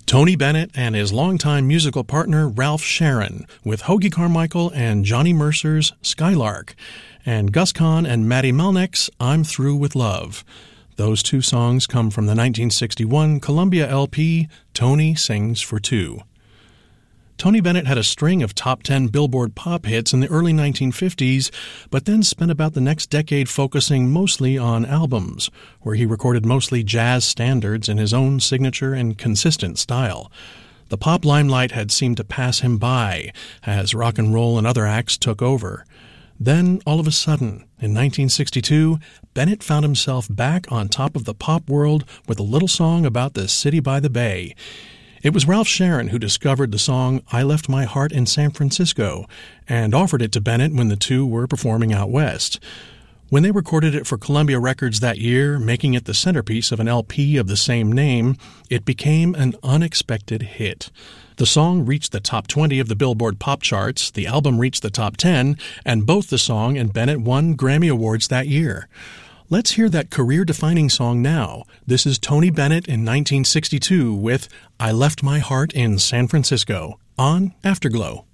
Tony Bennett and his longtime musical partner Ralph Sharon with Hoagy Carmichael and Johnny Mercer's Skylark, and Gus Kahn and Matty Melnick's I'm Through with Love. Those two songs come from the 1961 Columbia LP Tony Sings for Two. Tony Bennett had a string of top 10 Billboard pop hits in the early 1950s, but then spent about the next decade focusing mostly on albums, where he recorded mostly jazz standards in his own signature and consistent style. The pop limelight had seemed to pass him by as rock and roll and other acts took over. Then, all of a sudden, in 1962, Bennett found himself back on top of the pop world with a little song about the city by the bay. It was Ralph Sharon who discovered the song I Left My Heart in San Francisco and offered it to Bennett when the two were performing out west. When they recorded it for Columbia Records that year, making it the centerpiece of an LP of the same name, it became an unexpected hit. The song reached the top 20 of the Billboard pop charts, the album reached the top 10, and both the song and Bennett won Grammy Awards that year. Let's hear that career-defining song now. This is Tony Bennett in 1962 with I Left My Heart in San Francisco on Afterglow.